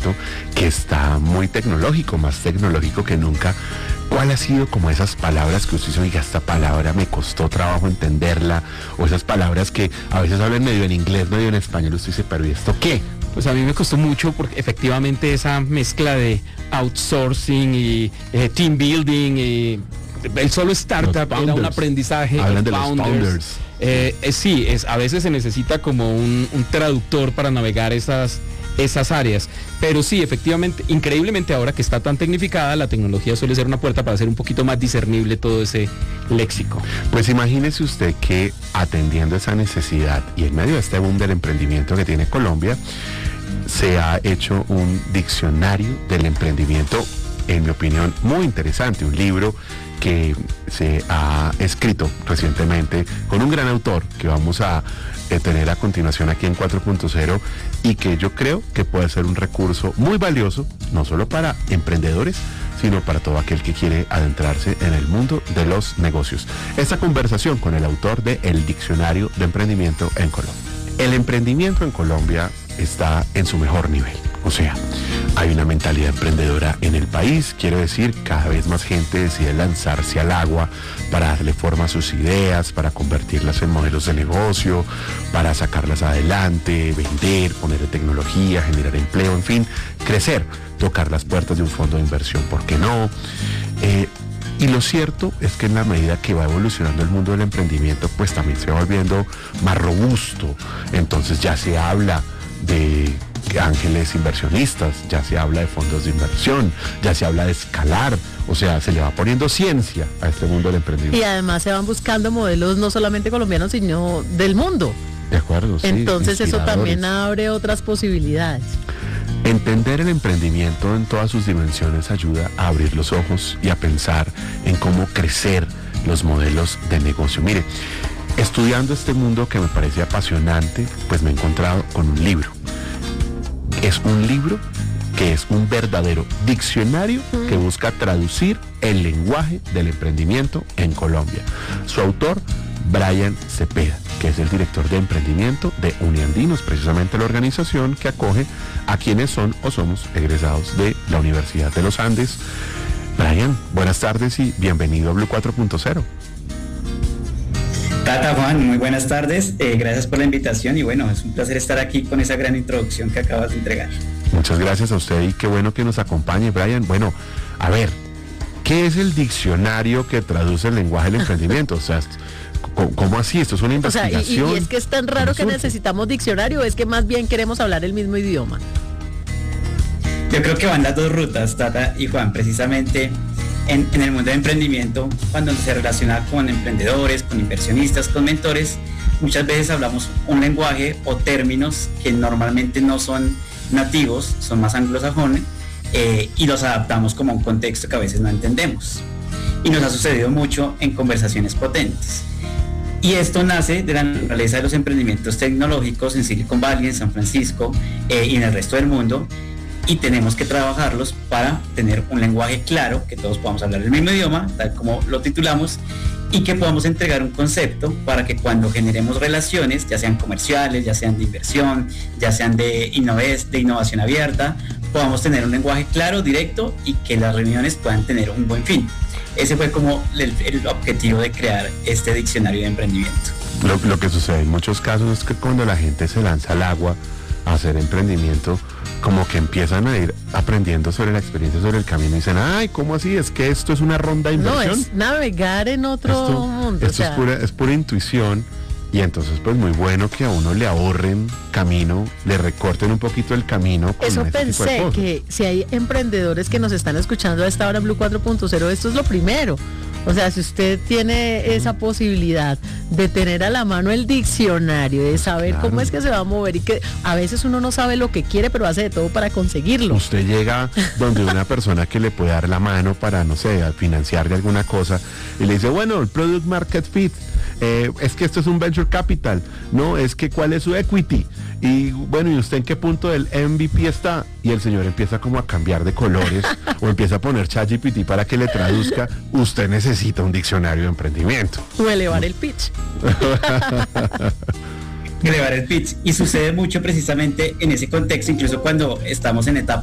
emprendimiento que está muy tecnológico, más tecnológico que nunca. ¿Cuál ha sido como esas palabras que usted dice, oiga, esta palabra me costó trabajo entenderla? O esas palabras que a veces hablan medio en inglés, medio en español, usted dice, pero ¿y esto qué? Pues a mí me costó mucho porque efectivamente esa mezcla de outsourcing y team building y el solo startup era un aprendizaje. Hablan de los founders. Sí, a veces se necesita como un traductor para navegar esas áreas, pero sí, efectivamente, increíblemente ahora que está tan tecnificada, la tecnología suele ser una puerta para hacer un poquito más discernible todo ese léxico. Pues imagínese usted que atendiendo esa necesidad y en medio de este boom del emprendimiento que tiene Colombia, se ha hecho un diccionario del emprendimiento, en mi opinión, muy interesante, un libro que se ha escrito recientemente con un gran autor que vamos a tener a continuación aquí en 4.0 y que yo creo que puede ser un recurso muy valioso, no solo para emprendedores, sino para todo aquel que quiere adentrarse en el mundo de los negocios. Esta conversación con el autor de El Diccionario de Emprendimiento en Colombia. El emprendimiento en Colombia está en su mejor nivel. O sea, hay una mentalidad emprendedora en el país, quiero decir, cada vez más gente decide lanzarse al agua para darle forma a sus ideas, para convertirlas en modelos de negocio, para sacarlas adelante, vender, ponerle tecnología, generar empleo, en fin, crecer, tocar las puertas de un fondo de inversión, ¿por qué no? Y lo cierto es que en la medida que va evolucionando el mundo del emprendimiento, pues también se va volviendo más robusto. Entonces ya se habla de ángeles inversionistas, ya se habla de fondos de inversión, ya se habla de escalar, o sea, se le va poniendo ciencia a este mundo del emprendimiento. Y además se van buscando modelos no solamente colombianos, sino del mundo. De acuerdo, sí. Entonces eso también abre otras posibilidades. Entender el emprendimiento en todas sus dimensiones ayuda a abrir los ojos y a pensar en cómo crecer los modelos de negocio. Mire, estudiando este mundo que me parece apasionante, pues me he encontrado con un libro. Es un libro que es un verdadero diccionario que busca traducir el lenguaje del emprendimiento en Colombia. Su autor, Brian Cepeda, que es el director de emprendimiento de Uniandinos, precisamente la organización que acoge a quienes son o somos egresados de la Universidad de los Andes. Brian, buenas tardes y bienvenido a Blue 4.0. Tata, Juan, muy buenas tardes, gracias por la invitación y bueno, es un placer estar aquí con esa gran introducción que acabas de entregar. Muchas gracias a usted y qué bueno que nos acompañe, Brian. Bueno, a ver, ¿qué es el diccionario que traduce el lenguaje del emprendimiento? O sea, ¿cómo así? Esto es una investigación. O sea, y es que es tan raro que necesitamos diccionario, es que más bien queremos hablar el mismo idioma. Yo creo que van las dos rutas, Tata y Juan, precisamente en el mundo de emprendimiento, cuando se relaciona con emprendedores, con inversionistas, con mentores, muchas veces hablamos un lenguaje o términos que normalmente no son nativos, son más anglosajones, y los adaptamos como a un contexto que a veces no entendemos. Y nos ha sucedido mucho en conversaciones potentes. Y esto nace de la naturaleza de los emprendimientos tecnológicos en Silicon Valley, en San Francisco y en el resto del mundo. Y tenemos que trabajarlos para tener un lenguaje claro, que todos podamos hablar el mismo idioma, tal como lo titulamos, y que podamos entregar un concepto para que cuando generemos relaciones, ya sean comerciales, ya sean de inversión, ya sean de innovación abierta, podamos tener un lenguaje claro, directo y que las reuniones puedan tener un buen fin. Ese fue como el objetivo de crear este diccionario de emprendimiento. Lo que sucede en muchos casos es que cuando la gente se lanza al agua a hacer emprendimiento, como que empiezan a ir aprendiendo sobre la experiencia, sobre el camino y dicen, ay, ¿cómo así? Es que esto es una ronda de inversión. No, es navegar en otro mundo. Esto es pura intuición y entonces pues muy bueno que a uno le ahorren camino, le recorten un poquito el camino. Con eso pensé, que si hay emprendedores que nos están escuchando a esta hora en Blue 4.0, esto es lo primero. O sea, si usted tiene esa posibilidad de tener a la mano el diccionario, de saber cómo es que se va a mover y que a veces uno no sabe lo que quiere, pero hace de todo para conseguirlo. Usted llega donde una persona que le puede dar la mano para, no sé, financiarle alguna cosa y le dice, bueno, el Product Market Fit, es que esto es un Venture Capital, no, es que cuál es su equity. Y bueno, ¿y usted en qué punto del MVP está? Y el señor empieza como a cambiar de colores o empieza a poner ChatGPT para que le traduzca. Usted necesita un diccionario de emprendimiento. O elevar el pitch. Elevar el pitch. Y sucede mucho precisamente en ese contexto, incluso cuando estamos en etapas